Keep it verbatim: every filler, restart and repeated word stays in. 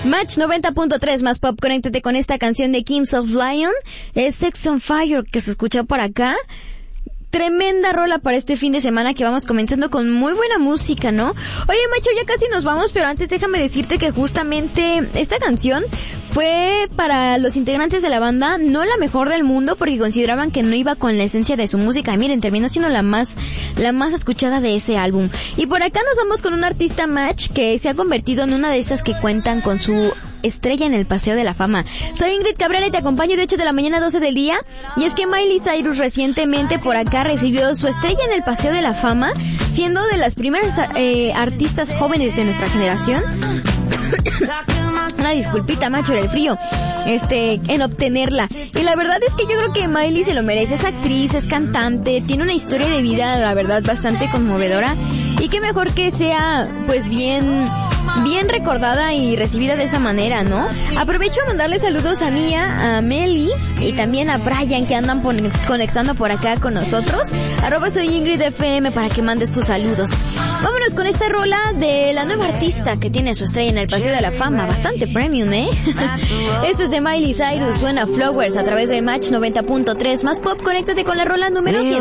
Match noventa punto tres más pop, conéctate con esta canción de Kings of Lion. Es Sex on Fire, que se escucha por acá. Tremenda rola para este fin de semana que vamos comenzando con muy buena música, ¿no? Oye, macho, ya casi nos vamos, pero antes déjame decirte que justamente esta canción fue para los integrantes de la banda no la mejor del mundo porque consideraban que no iba con la esencia de su música. Y miren, terminó siendo la más, la más escuchada de ese álbum. Y por acá nos vamos con un artista, Match, que se ha convertido en una de esas que cuentan con su estrella en el Paseo de la Fama. Soy Ingrid Cabrera y te acompaño de ocho de la mañana a doce del día. Y es que Miley Cyrus recientemente por acá recibió su estrella en el Paseo de la Fama, siendo de las primeras eh, artistas jóvenes de nuestra generación. Una disculpita, macho, era el frío. Este, en obtenerla. Y la verdad es que yo creo que Miley se lo merece. Es actriz, es cantante, tiene una historia de vida, la verdad, bastante conmovedora. Y qué mejor que sea, pues, bien, bien recordada y recibida de esa manera, ¿no? Aprovecho a mandarle saludos a Mía, a Meli y también a Brian, que andan pon- conectando por acá con nosotros. Arroba soy Ingrid F M para que mandes tus saludos. Vámonos con esta rola de la nueva artista que tiene su estrella en el Paseo de la Fama. Bastante premium, ¿eh? Este es de Miley Cyrus, suena Flowers a través de Match noventa punto tres más pop. Conéctate con la rola número cien.